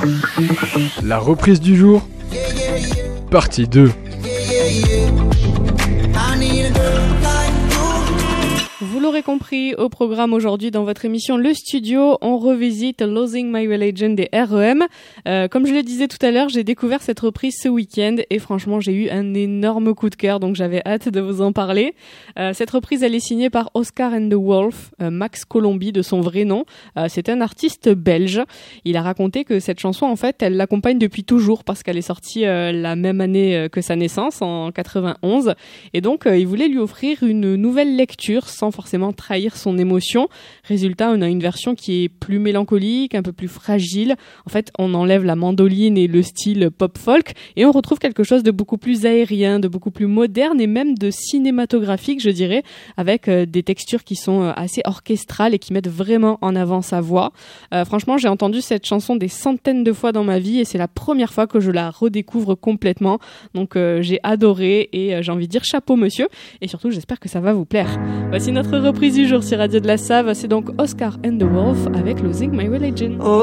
La reprise du jour, partie 2. Vous l'aurez compris, au programme aujourd'hui dans votre émission Le Studio, on revisite Losing My Religion des R.E.M. Comme je le disais tout à l'heure, j'ai découvert cette reprise ce week-end et franchement j'ai eu un énorme coup de cœur, donc j'avais hâte de vous en parler. Cette reprise elle est signée par Oscar and the Wolf, Max Colomby de son vrai nom. C'est un artiste belge. Il a raconté que cette chanson en fait elle l'accompagne depuis toujours parce qu'elle est sortie la même année que sa naissance, en 91, et donc il voulait lui offrir une nouvelle lecture sans forcément trahir son émotion. Résultat, on a une version qui est plus mélancolique, un peu plus fragile. En fait, on enlève la mandoline et le style pop-folk et on retrouve quelque chose de beaucoup plus aérien, de beaucoup plus moderne et même de cinématographique, je dirais, avec des textures qui sont assez orchestrales et qui mettent vraiment en avant sa voix. Franchement, j'ai entendu cette chanson des centaines de fois dans ma vie et c'est la première fois que je la redécouvre complètement. Donc, j'ai adoré et j'ai envie de dire chapeau monsieur et surtout, j'espère que ça va vous plaire. Voici notre reprise du jour sur Radio de la Save, c'est donc Oscar and the Wolf avec Losing My Religion.